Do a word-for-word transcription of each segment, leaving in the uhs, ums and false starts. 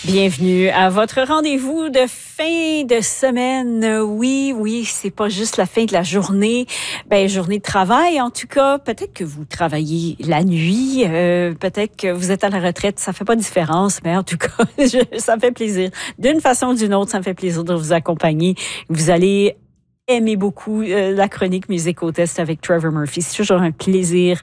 Bienvenue à votre rendez-vous de fin de semaine. Oui, oui, c'est pas juste la fin de la journée. Ben, journée de travail, en tout cas. Peut-être que vous travaillez la nuit. Euh, peut-être que vous êtes à la retraite. Ça fait pas de différence, mais en tout cas, je, ça me fait plaisir. D'une façon ou d'une autre, ça me fait plaisir de vous accompagner. Vous allez aimez beaucoup euh, la chronique Musique au test avec Trevor Murphy. C'est toujours un plaisir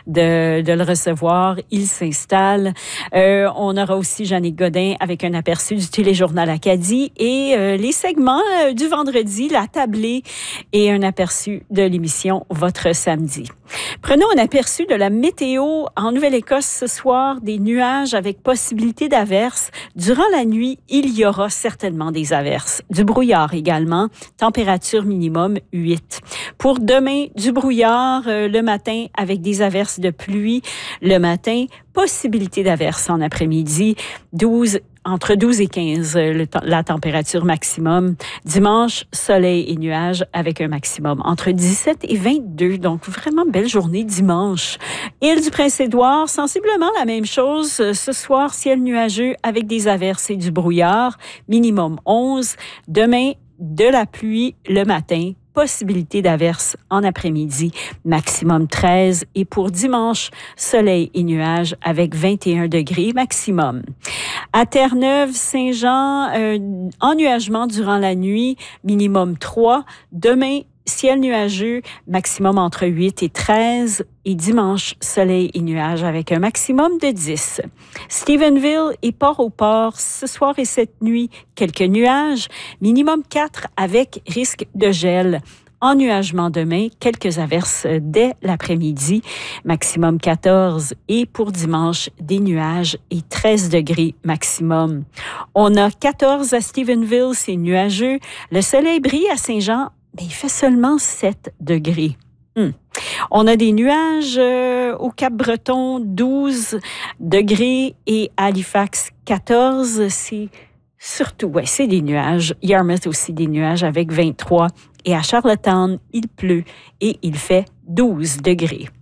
de, de le recevoir. Il s'installe. Euh, on aura aussi Jannick Godin avec un aperçu du téléjournal Acadie et euh, les segments euh, du vendredi, la tablée et un aperçu de l'émission Votre Samedi. Prenons un aperçu de la météo en Nouvelle-Écosse ce soir. Des nuages avec possibilité d'averses. Durant la nuit, il y aura certainement des averses. Du brouillard également. Température minimum huit. Pour demain, du brouillard euh, le matin avec des averses de pluie. Le matin, possibilité d'averses en après-midi. douze Entre douze et quinze, le, la température maximum. Dimanche, soleil et nuages avec un maximum entre dix-sept et vingt-deux. Donc, vraiment belle journée dimanche. Île du Prince-Édouard, sensiblement la même chose. Ce soir, ciel nuageux avec des averses et du brouillard. Minimum onze. Demain, de la pluie le matin. Possibilité d'averses en après-midi, maximum treize. Et pour dimanche, soleil et nuages avec vingt et un degrés maximum. À Terre-Neuve, Saint-Jean, euh, ennuagement durant la nuit, minimum trois. Demain, ciel nuageux, maximum entre huit et treize. Et dimanche, soleil et nuages avec un maximum de dix. Stephenville et Port-au-Port, ce soir et cette nuit, quelques nuages, minimum quatre avec risque de gel. Ennuagement demain, quelques averses dès l'après-midi, maximum quatorze. Et pour dimanche, des nuages et treize degrés maximum. On a quatorze à Stephenville, c'est nuageux. Le soleil brille à Saint-Jean, mais il fait seulement sept degrés. Hum. On a des nuages euh, au Cap-Breton, douze degrés, et à Halifax, quatorze. C'est surtout, ouais, c'est des nuages. Yarmouth aussi des nuages avec vingt-trois. Et à Charlottetown, il pleut et il fait douze degrés.